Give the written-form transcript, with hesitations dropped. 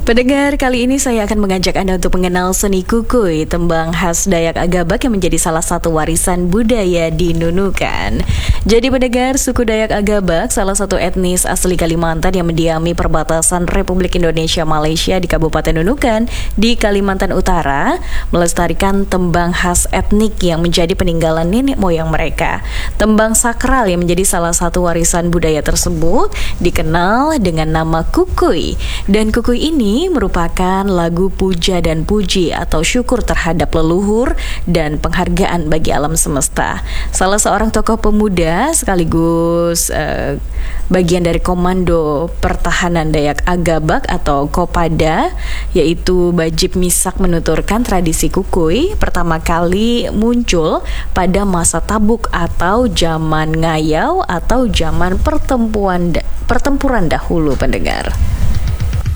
Pendengar, kali ini saya akan mengajak Anda untuk mengenal seni kukuy, tembang khas Dayak Agabak yang menjadi salah satu warisan budaya di Nunukan. Jadi pendengar, suku Dayak Agabak salah satu etnis asli Kalimantan yang mendiami perbatasan Republik Indonesia Malaysia di Kabupaten Nunukan di Kalimantan Utara, melestarikan tembang khas etnik yang menjadi peninggalan nenek moyang mereka. Tembang sakral yang menjadi salah satu warisan budaya tersebut dikenal dengan nama kukuy, dan kukuy ini merupakan lagu puja dan puji atau syukur terhadap leluhur dan penghargaan bagi alam semesta. Salah seorang tokoh pemuda sekaligus bagian dari Komando Pertahanan Dayak Agabak atau Kopada, yaitu Bajib Misak, menuturkan tradisi kukuy pertama kali muncul pada masa tabuk atau zaman ngayau atau zaman pertempuran dahulu, pendengar.